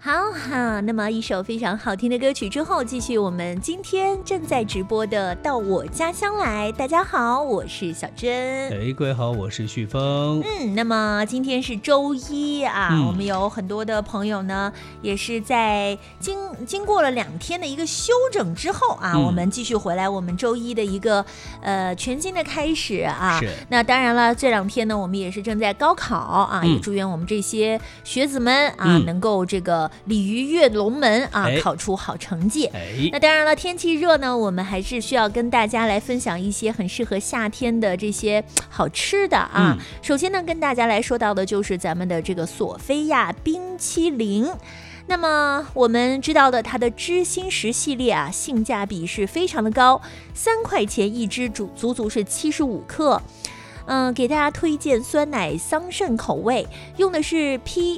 好哈，那么一首非常好听的歌曲之后，继续我们今天正在直播的《到我家乡来》。大家好，我是小珍。 各位好，我是旭峰。 那么今天是周一啊，我们有很多的朋友呢，也是在经过了2天的一个休整之后啊，我们继续回来我们周一的一个全新的开始啊。 是。 那当然了，这2天呢，我们也是正在高考啊，也祝愿我们这些学子们啊，能够这个鲤鱼跃龙门啊，考出好成绩。那当然了，天气热呢，我们还是需要跟大家来分享一些很适合夏天的这些好吃的啊。首先呢，跟大家来说到的就是咱们的这个索菲亚冰淇淋。那么我们知道的，它的芝心石系列啊，性价比是非常的高，3块钱一支，足足是75克。给大家推荐酸奶桑葚口味，用的是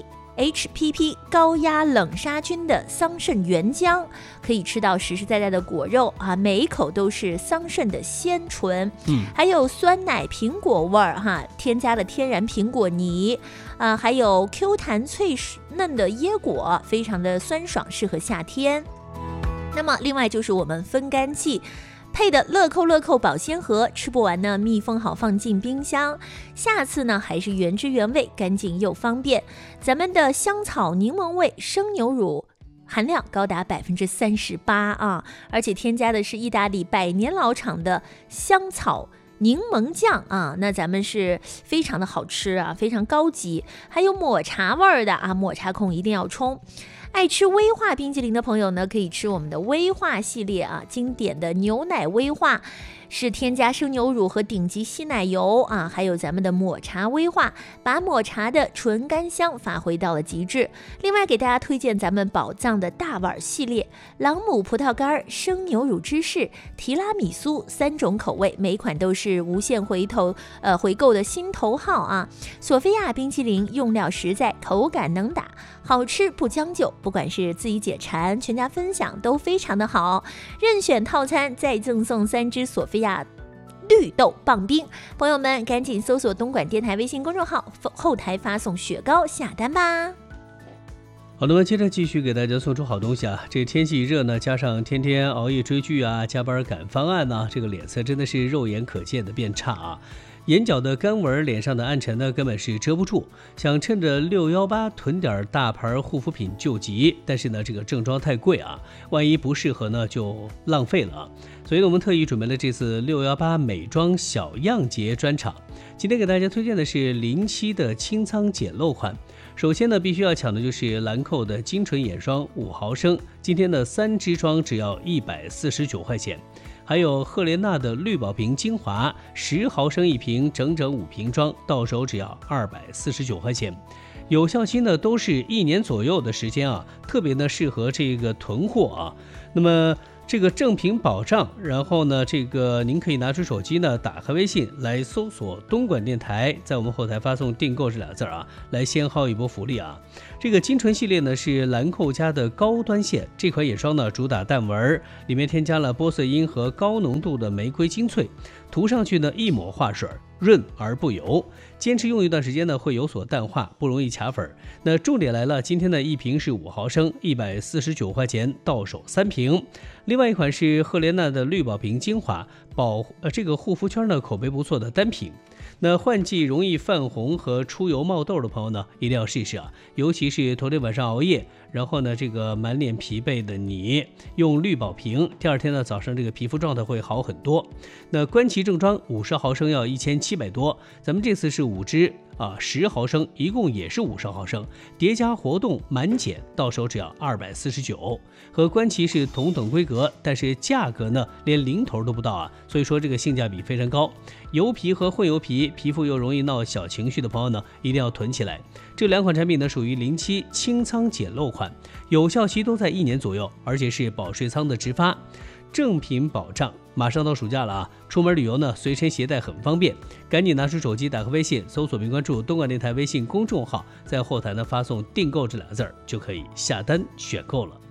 HPP 高压冷杀菌的桑葚原浆，可以吃到实实在在的果肉啊，每一口都是桑葚的鲜醇。还有酸奶苹果味儿哈，添加了天然苹果泥啊，还有 Q 弹脆嫩的椰果，非常的酸爽，适合夏天。那么另外就是我们分干器配的乐扣保鲜盒，吃不完呢，密封好放进冰箱，下次呢还是原汁原味，干净又方便。咱们的香草柠檬味生牛乳含量高达38%啊，而且添加的是意大利100年老厂的香草柠檬酱啊，那咱们是非常的好吃啊，非常高级。还有抹茶味的啊，抹茶控一定要冲。爱吃威化冰淇淋的朋友呢，可以吃我们的威化系列啊，经典的牛奶威化是添加生牛乳和顶级稀奶油啊，还有咱们的抹茶威化，把抹茶的纯甘香发挥到了极致。另外给大家推荐咱们宝藏的大碗系列，朗姆葡萄干、生牛乳芝士、提拉米苏3种口味，每款都是无限回购的新头号啊。索菲亚冰淇淋用料实在，口感能打，好吃不将就，不管是自己解馋、全家分享都非常的好。任选套餐再赠送3支索菲亚绿豆棒冰，朋友们赶紧搜索东莞电台微信公众号，后台发送雪糕下单吧。 好的，我们接着继续给大家送出好东西啊！这天气热呢，加上天天熬夜追剧啊，加班赶方案呢，这个脸色真的是肉眼可见的变差啊。眼角的干纹，脸上的暗沉呢，根本是遮不住。想趁着618囤点大牌护肤品救急，但是呢，这个正装太贵啊，万一不适合呢，就浪费了啊。所以呢，我们特意准备了这次618美妆小样节专场。今天给大家推荐的是07的清仓简陋款。首先呢，必须要抢的就是兰蔻的精纯眼霜5毫升，今天的3支装只要149块钱。还有赫莲娜的绿宝瓶精华10毫升一瓶，整整5瓶装，到手只要249块钱。有效期呢都是1年左右的时间啊，特别呢适合这个囤货啊。那么这个正品保障，然后呢，这个您可以拿出手机呢，打开微信来搜索东莞电台，在我们后台发送订购这2字啊，来先薅一波福利啊。这个精纯系列呢是兰蔻家的高端线，这款眼霜呢主打淡纹，里面添加了玻色因和高浓度的玫瑰精粹，涂上去呢一抹化水，润而不油，坚持用一段时间呢会有所淡化，不容易卡粉。那重点来了，今天的一瓶是5毫升，149块钱，到手3瓶。另外一款是赫莲娜的绿宝瓶精华，这个护肤圈呢口碑不错的单品。那换季容易泛红和出油冒痘的朋友呢，一定要试试啊！尤其是头天晚上熬夜，然后呢这个满脸疲惫的你，用绿宝瓶，第2天呢早上这个皮肤状态会好很多。那官旗正装50毫升要1700多，咱们这次是5支啊，10毫升，一共也是50毫升，叠加活动满减，到手只要249，和官旗是同等规格，但是价格呢连零头都不到啊，所以说这个性价比非常高。油皮和混油皮，皮肤又容易闹小情绪的朋友呢，一定要囤起来。这2款产品呢属于07清仓简陋款，有效期都在1年左右，而且是保税仓的直发，正品保障。马上到暑假了啊，出门旅游呢随身携带很方便，赶紧拿出手机，打开微信，搜索并关注东莞电台微信公众号，在后台呢发送订购这2个字就可以下单选购了。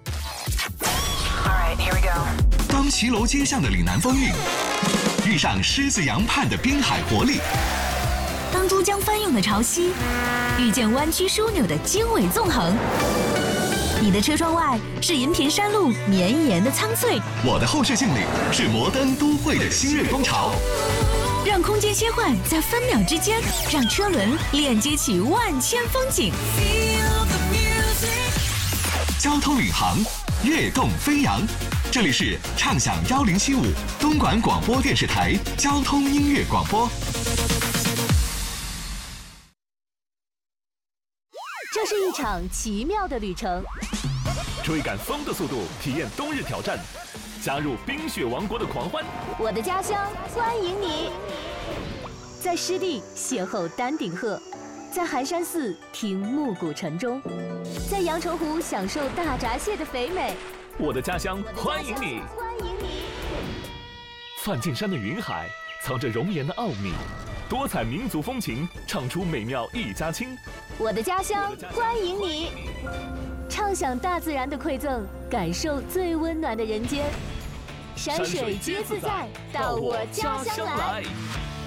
当骑楼街巷的岭南风韵遇上狮子洋畔的滨海活力， 当珠江翻涌的潮汐，遇见弯曲枢纽的经纬纵横。你的车窗外是银屏山路绵延的苍翠， 我的后视镜里是摩登都会的新锐风潮。 让空间切换在分秒之间，让车轮链接起万千风景。 交通领航，跃动飞扬。这里是畅享1075东莞广播电视台交通音乐广播。 这是一场奇妙的旅程， 追赶风的速度，体验冬日挑战，加入冰雪王国的狂欢。 我的家乡欢迎你，在湿地邂逅丹顶鹤，在寒山寺听暮鼓晨钟，在阳澄湖享受大闸蟹的肥美。 我的家乡欢迎你， 欢迎你。 梵净山的云海藏着容颜的奥秘，多彩民族风情唱出美妙一家亲。 我的家乡欢迎你，畅享大自然的馈赠，感受最温暖的人间。山水皆自在，到我家乡来。